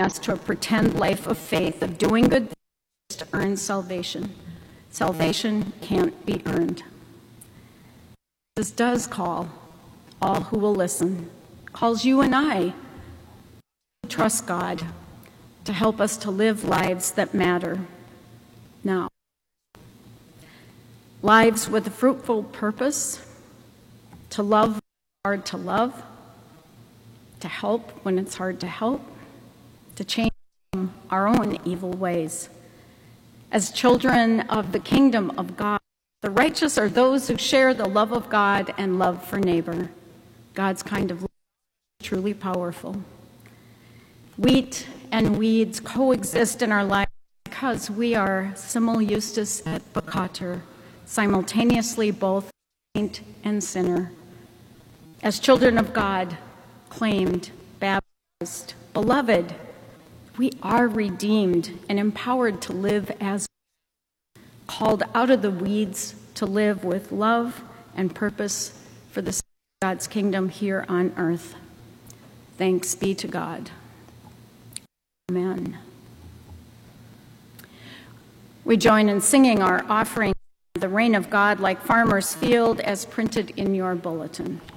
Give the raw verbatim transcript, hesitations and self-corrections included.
us to a pretend life of faith, of doing good things to earn salvation. Salvation can't be earned. Jesus does call all who will listen, calls you and I to trust God, to help us to live lives that matter now. Lives with a fruitful purpose, to love hard to love, to help when it's hard to help, to change our own evil ways. As children of the kingdom of God, the righteous are those who share the love of God and love for neighbor. God's kind of love is truly powerful. Wheat and weeds coexist in our lives because we are simul justus et peccator, simultaneously both saint and sinner. As children of God, claimed, baptized, beloved, we are redeemed and empowered to live as called out of the weeds to live with love and purpose for the God's kingdom here on earth. Thanks be to God. Amen. We join in singing our offering, The Reign of God Like Farmer's Field, as printed in your bulletin.